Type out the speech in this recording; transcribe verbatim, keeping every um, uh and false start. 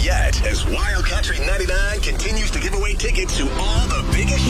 yet as Wild Country ninety-nine continues to give away tickets to all the biggest